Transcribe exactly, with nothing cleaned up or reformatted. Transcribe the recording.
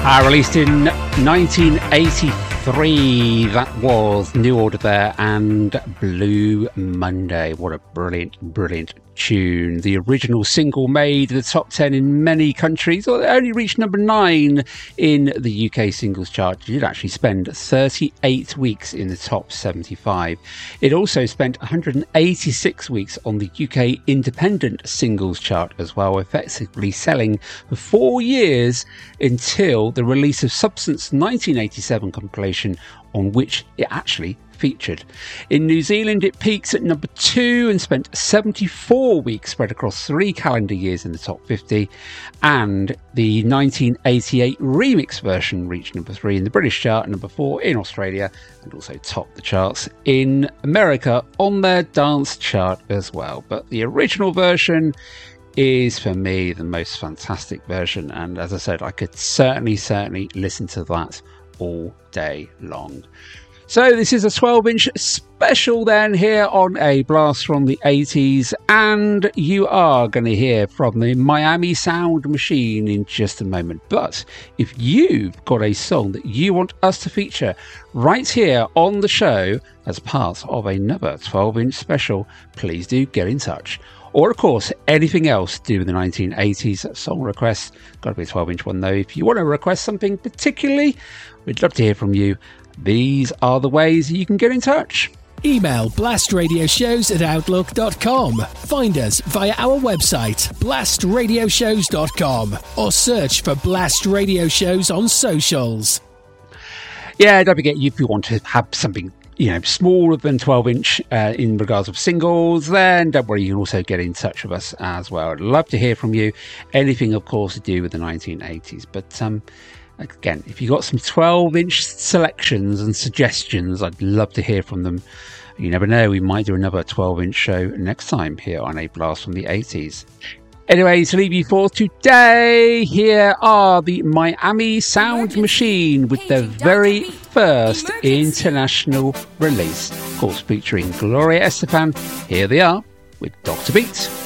Uh, released in nineteen eighty-three, that was New Order there and Blue Monday. What a brilliant, brilliant tune. The original single made the top ten in many countries. Well, it only reached number nine in the U K singles chart. It did actually spend thirty-eight weeks in the top seventy-five. It also spent one hundred eighty-six weeks on the U K independent singles chart as well, effectively selling for four years until the release of Substance nineteen eighty-seven compilation, on which it actually featured. In New Zealand, it peaks at number two and spent seventy-four weeks spread across three calendar years in the top fifty. And the nineteen eighty-eight remix version reached number three in the British chart, number four in Australia, and also topped the charts in America on their dance chart as well. But the original version is, for me, the most fantastic version. And as I said, I could certainly, certainly listen to that all day long. So this is a twelve inch special then here on A Blast from the eighties, and you are going to hear from the Miami Sound Machine in just a moment. But if you've got a song that you want us to feature right here on the show as part of another twelve inch special, please do get in touch. Or, of course, anything else to do with the nineteen eighties song requests. Got to be a twelve inch one, though. If you want to request something particularly, we'd love to hear from you. These are the ways you can get in touch. Email blastradioshows at outlook dot com. Find us via our website, blast radio shows dot com, or search for Blast Radio Shows on socials. Yeah, don't forget, if you want to have something, you know, smaller than twelve inch uh, in regards of singles, then don't worry, you can also get in touch with us as well. I'd love to hear from you. Anything, of course, to do with the nineteen eighties. But um, again, if you've got some twelve inch selections and suggestions, I'd love to hear from them. You never know, we might do another twelve inch show next time here on A Blast from the eighties. Anyway, to leave you for today, here are the Miami Sound Machine with their very first international release, of course featuring Gloria Estefan. Here they are with Doctor Beat.